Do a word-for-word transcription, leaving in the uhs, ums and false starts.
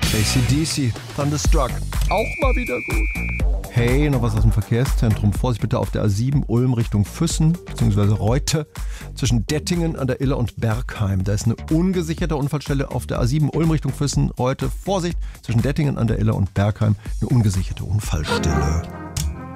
A C D C, Thunderstruck, auch mal wieder gut. Hey, noch was aus dem Verkehrszentrum. Vorsicht bitte auf der A sieben Ulm Richtung Füssen bzw. Reute zwischen Dettingen an der Iller und Bergheim. Da ist eine ungesicherte Unfallstelle auf der A sieben Ulm Richtung Füssen, Reute. Vorsicht zwischen Dettingen an der Iller und Bergheim, eine ungesicherte Unfallstelle.